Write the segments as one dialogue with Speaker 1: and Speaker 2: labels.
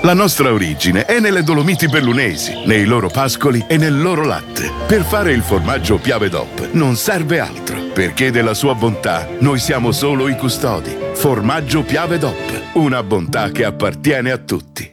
Speaker 1: La nostra origine è nelle Dolomiti Bellunesi, nei loro pascoli e nel loro latte. Per fare il formaggio Piave DOP non serve altro, perché della sua bontà noi siamo solo i custodi. Formaggio Piave DOP, una bontà che appartiene a tutti.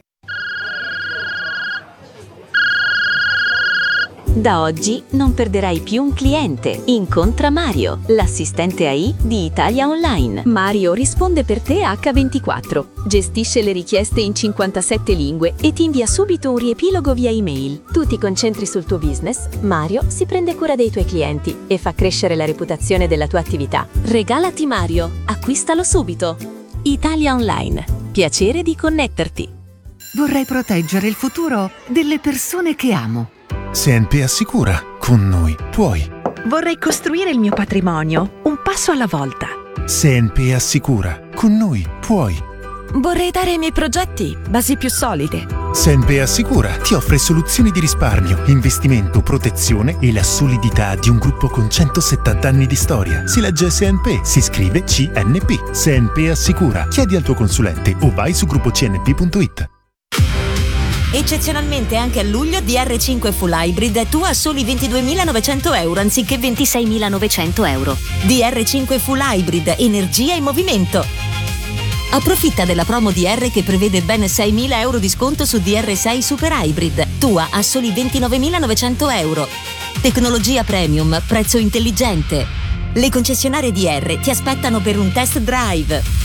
Speaker 2: Da oggi non perderai più un cliente. Incontra Mario, l'assistente AI di Italia Online. Mario risponde per te H24, gestisce le richieste in 57 lingue e ti invia subito un riepilogo via email. Tu ti concentri sul tuo business, Mario si prende cura dei tuoi clienti e fa crescere la reputazione della tua attività. Regalati Mario, acquistalo subito. Italia Online, piacere di connetterti.
Speaker 3: Vorrei proteggere il futuro delle persone che amo.
Speaker 4: CNP Assicura. Con noi puoi.
Speaker 5: Vorrei costruire il mio patrimonio, un passo alla volta.
Speaker 4: CNP Assicura. Con noi puoi.
Speaker 5: Vorrei dare ai miei progetti basi più solide.
Speaker 4: CNP Assicura ti offre soluzioni di risparmio, investimento, protezione e la solidità di un gruppo con 170 anni di storia. Si legge CNP, si scrive CNP. CNP Assicura. Chiedi al tuo consulente o vai su gruppocnp.it.
Speaker 6: Eccezionalmente anche a luglio DR5 Full Hybrid è tua a soli 22.900 euro anziché 26.900 euro. DR5 Full Hybrid, energia in movimento. Approfitta della promo DR che prevede ben 6.000 euro di sconto su DR6 Super Hybrid, tua a soli 29.900 euro. Tecnologia premium, prezzo intelligente. Le concessionarie DR ti aspettano per un test drive.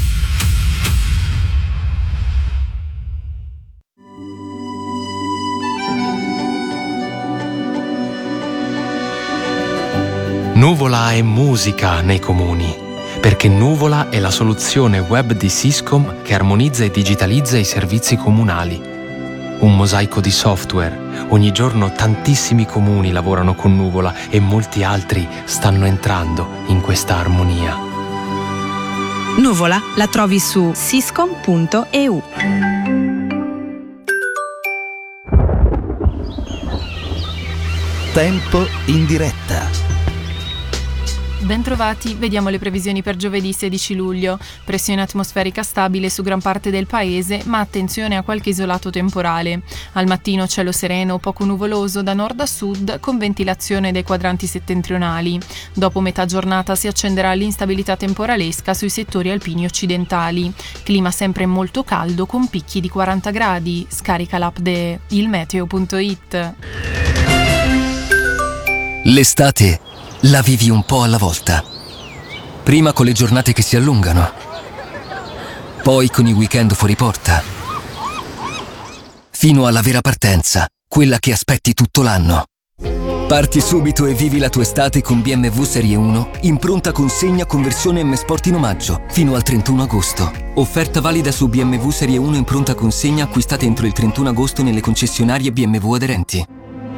Speaker 7: Nuvola è musica nei comuni, perché Nuvola è la soluzione web di Syscom che armonizza e digitalizza i servizi comunali. Un mosaico di software. Ogni giorno tantissimi comuni lavorano con Nuvola e molti altri stanno entrando in questa armonia.
Speaker 8: Nuvola la trovi su syscom.eu.
Speaker 9: Tempo in diretta.
Speaker 10: Bentrovati, vediamo le previsioni per giovedì 16 luglio. Pressione atmosferica stabile su gran parte del paese, ma attenzione a qualche isolato temporale. Al mattino cielo sereno, poco nuvoloso da nord a sud, con ventilazione dai quadranti settentrionali. Dopo metà giornata si accenderà l'instabilità temporalesca sui settori alpini occidentali. Clima sempre molto caldo con picchi di 40 gradi. Scarica l'app de ilmeteo.it.
Speaker 11: L'estate la vivi un po' alla volta. Prima con le giornate che si allungano, poi con i weekend fuori porta, fino alla vera partenza, quella che aspetti tutto l'anno. Parti subito e vivi la tua estate con BMW Serie 1 in pronta consegna con versione M Sport in omaggio fino al 31 agosto. Offerta valida su BMW Serie 1 in pronta consegna acquistate entro il 31 agosto nelle concessionarie BMW aderenti.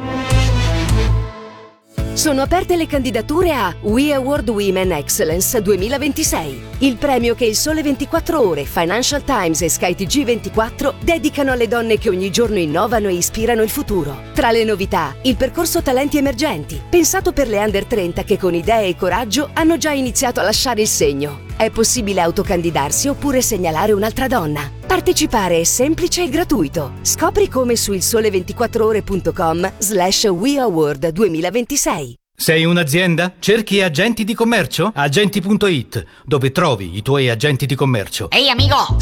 Speaker 12: Sono aperte le candidature a We Award Women Excellence 2026, il premio che il Sole 24 Ore, Financial Times e SkyTG24 dedicano alle donne che ogni giorno innovano e ispirano il futuro. Tra le novità, il percorso Talenti Emergenti, pensato per le under 30 che con idee e coraggio hanno già iniziato a lasciare il segno. È possibile autocandidarsi oppure segnalare un'altra donna. Partecipare è semplice e gratuito. Scopri come su ilsole24ore.com/WeAward 2026.
Speaker 13: Sei un'azienda? Cerchi agenti di commercio? Agenti.it, dove trovi i tuoi agenti di commercio.
Speaker 14: Ehi amico!